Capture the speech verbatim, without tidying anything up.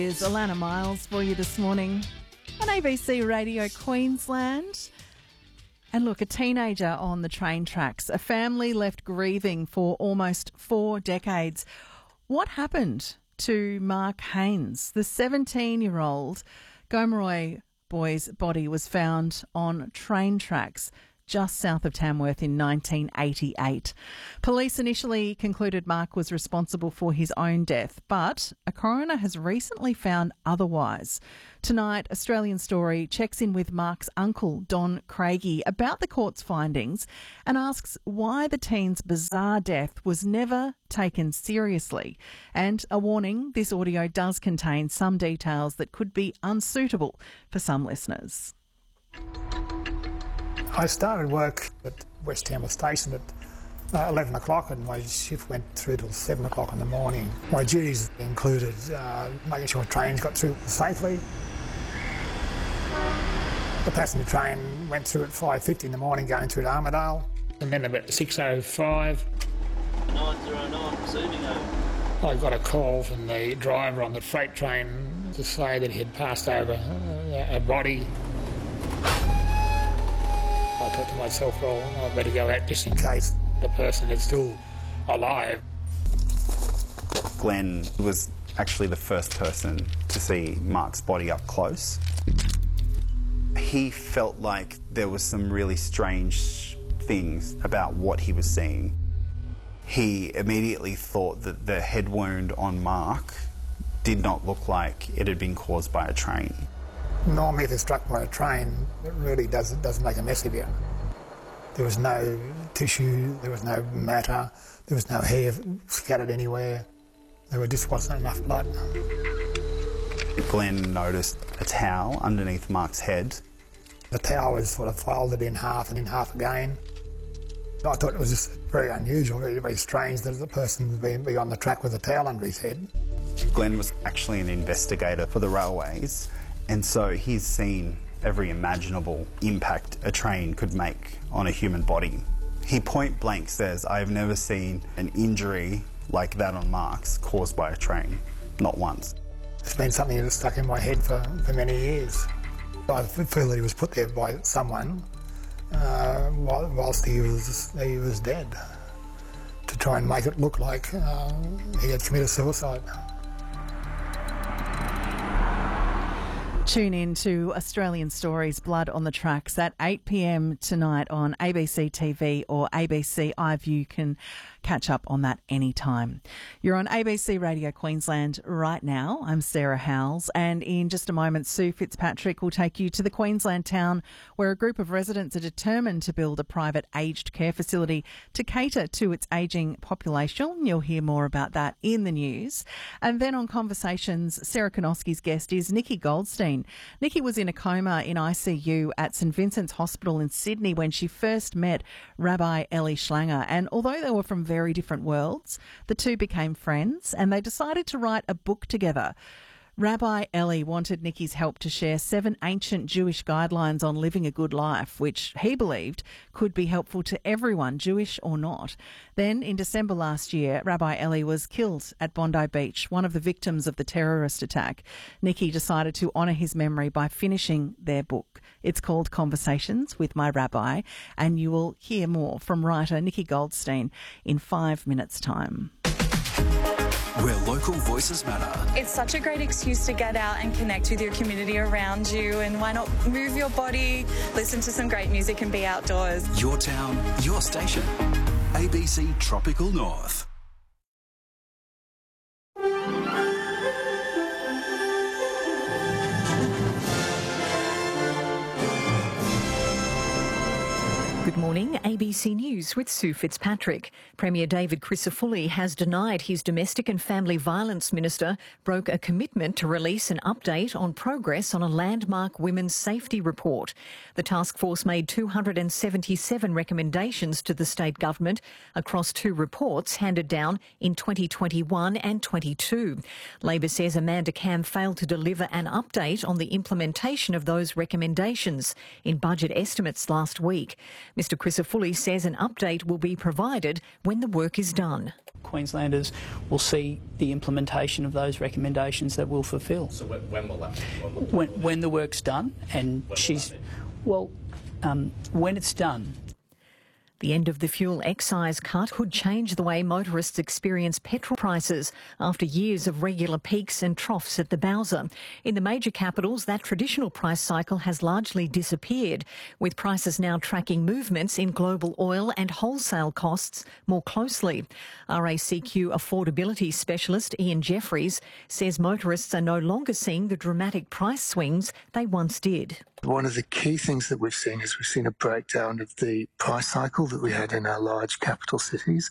Here's Alana Miles for you this morning on A B C Radio Queensland. And look, a teenager on the train tracks, a family left grieving for almost four decades. What happened to Mark Haynes? The seventeen-year-old Gomeroi boy's body was found on train tracks just south of Tamworth in nineteen eighty-eight. Police initially concluded Mark was responsible for his own death, but a coroner has recently found otherwise. Tonight, Australian Story checks in with Mark's uncle, Don Craigie, about the court's findings and asks why the teen's bizarre death was never taken seriously. And a warning, this audio does contain some details that could be unsuitable for some listeners. I started work at West Tamworth Station at uh, eleven o'clock and my shift went through till seven o'clock in the morning. My duties included uh, making sure trains got through safely. The passenger train went through at five fifty in the morning going through to Armidale. And then about six oh five, nine oh nine, receiving over. I got a call from the driver on the freight train to say that he had passed over a, a body. I thought to myself, well, I better go out just in case the person is still alive. Glenn was actually the first person to see Mark's body up close. He felt like there was some really strange things about what he was seeing. He immediately thought that the head wound on Mark did not look like it had been caused by a train. Normally if they're struck by a train, it really does, doesn't make a mess of you. There was no tissue, there was no matter, there was no hair scattered anywhere. There just wasn't enough blood. Glenn noticed a towel underneath Mark's head. The towel was sort of folded in half and in half again. I thought it was just very unusual, very, very strange that the person would be, be on the track with a towel under his head. Glenn was actually an investigator for the railways, and so he's seen every imaginable impact a train could make on a human body. He point blank says, I have never seen an injury like that on Mark's caused by a train, not once. It's been something that's stuck in my head for, for many years. I feel that he was put there by someone uh, whilst he was, he was dead, to try and make it look like uh, he had committed suicide. Tune in to Australian Stories Blood on the Tracks at eight p m tonight on A B C T V or A B C iView. You can catch up on that anytime. You're on A B C Radio Queensland right now. I'm Sarah Howells, and in just a moment, Sue Fitzpatrick will take you to the Queensland town where a group of residents are determined to build a private aged care facility to cater to its ageing population. You'll hear more about that in the news. And then on Conversations, Sarah Konoski's guest is Nikki Goldstein. Nikki was in a coma in I C U at St Vincent's Hospital in Sydney when she first met Rabbi Ellie Schlanger, and although they were from very different worlds, the two became friends and they decided to write a book together. Rabbi Ellie wanted Nikki's help to share seven ancient Jewish guidelines on living a good life, which he believed could be helpful to everyone, Jewish or not. Then, in December last year, Rabbi Ellie was killed at Bondi Beach, one of the victims of the terrorist attack. Nikki decided to honour his memory by finishing their book. It's called Conversations with My Rabbi, and you will hear more from writer Nikki Goldstein in five minutes' time. Where local voices matter. It's such a great excuse to get out and connect with your community around you, and why not move your body, listen to some great music and be outdoors. Your town, your station. A B C Tropical North. Good morning, A B C News with Sue Fitzpatrick. Premier David Crisafulli has denied his Domestic and Family Violence Minister broke a commitment to release an update on progress on a landmark women's safety report. The task force made two hundred seventy-seven recommendations to the state government across two reports handed down in twenty twenty-one and twenty-two. Labor says Amanda Cam failed to deliver an update on the implementation of those recommendations in budget estimates last week. Mister Crisafulli says an update will be provided when the work is done. Queenslanders will see the implementation of those recommendations that we'll fulfil. So when, when will that? When, will when, when the work's done, and when she's, well, um, when it's done. The end of the fuel excise cut could change the way motorists experience petrol prices after years of regular peaks and troughs at the Bowser. In the major capitals, that traditional price cycle has largely disappeared, with prices now tracking movements in global oil and wholesale costs more closely. R A C Q affordability specialist Ian Jeffries says motorists are no longer seeing the dramatic price swings they once did. One of the key things that we've seen is we've seen a breakdown of the price cycle that we had in our large capital cities.